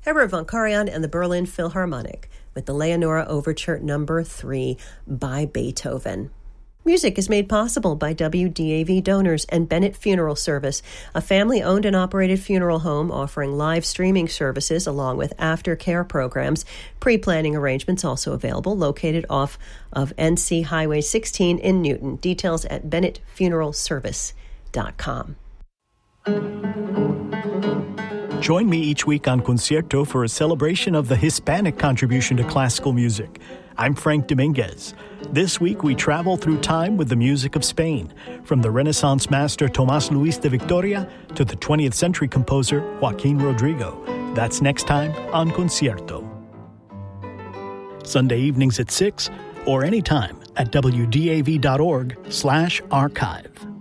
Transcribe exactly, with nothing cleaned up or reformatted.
Herbert von Karajan and the Berlin Philharmonic with the Leonora Overture Number three by Beethoven. Music is made possible by W D A V donors and Bennett Funeral Service, a family-owned and operated funeral home offering live streaming services along with aftercare programs. Pre-planning arrangements also available, located off of N C Highway sixteen in Newton. Details at bennett funeral service dot com. Join me each week on Concierto for a celebration of the Hispanic contribution to classical music. I'm Frank Dominguez. This week we travel through time with the music of Spain, from the Renaissance master Tomás Luis de Victoria to the twentieth century composer Joaquín Rodrigo. That's next time on Concierto. Sunday evenings at six or anytime at W D A V dot org slash archive.